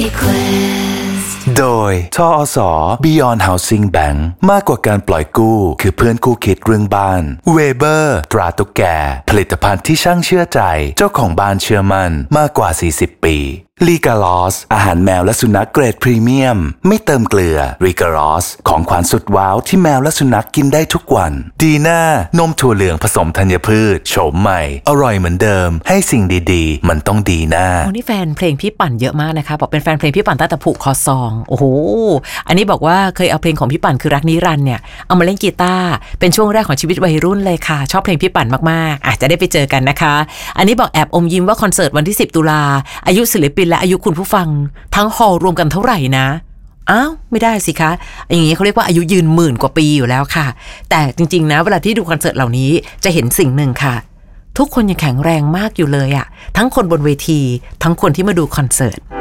โดยทอส. Beyond Housing Bank มากกว่าการปล่อยกู้คือเพื่อนคู่คิดเรื่องบ้านเวเบอร์ตราตุ๊กแกผลิตภัณฑ์ที่ช่างเชื่อใจเจ้าของบ้านเชื่อมั่นมากกว่า40ปีลีกาลอสอาหารแมวและสุนัขเกรดพรีเมียมไม่เติมเกลือลีกาลอสของขวัญสุดว้าวที่แมวและสุนัขกินได้ทุกวันดีน่านมถั่วเหลืองผสมธัญพืชโฉมใหม่อร่อยเหมือนเดิมให้สิ่งดีๆมันต้องดีน่านี่แฟนเพลงพี่ปั่นเยอะมากนะคะบอกเป็นแฟนเพลงพี่ปั่นตั้งแต่ผูกคอซองโอ้โหอันนี้บอกว่าเคยเอาเพลงของพี่ปั่นคือรักนิรันดร์เนี่ยเอามาเล่นกีตาร์เป็นช่วงแรกของชีวิตวัยรุ่นเลยค่ะชอบเพลงพี่ปั่นมากๆอาจจะได้ไปเจอกันนะคะอันนี้บอกแอบอมยิ้มว่าคอนเสิร์ตวันที่10 ตุลาอายุศิลปินและอายุคุณผู้ฟังทั้งฮอลล์รวมกันเท่าไหร่นะอ้าวไม่ได้สิคะอย่างนี้เขาเรียกว่าอายุยืนหมื่นกว่าปีอยู่แล้วค่ะแต่จริงๆนะเวลาที่ดูคอนเสิร์ตเหล่านี้จะเห็นสิ่งหนึ่งค่ะทุกคนยังแข็งแรงมากอยู่เลยอะทั้งคนบนเวทีทั้งคนที่มาดูคอนเสิร์ต